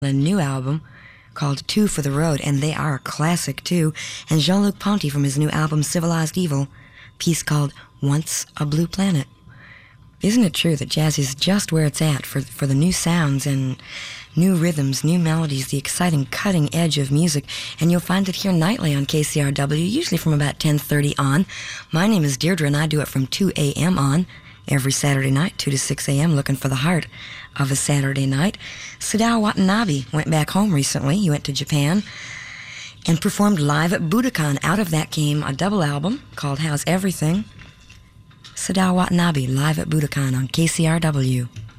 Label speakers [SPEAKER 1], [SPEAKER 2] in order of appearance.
[SPEAKER 1] a new album called Two for the Road, and they are a classic too. And Jean-Luc Ponty from his new album Civilized Evil, piece called Once a Blue Planet. Isn't it true that jazz is just where it's at for the new sounds and new rhythms, new melodies, the exciting cutting edge of music? And you'll find it here nightly on KCRW, usually from about 10:30 on. My name is Deirdre, and I do it from 2 a.m. on every Saturday night, 2 to 6 a.m., looking for the heart of a Saturday night. Sadao Watanabe went back home recently. He went to Japan and performed live at Budokan. Out of that came a double album called How's Everything? Sadao Watanabe live at Budokan on KCRW.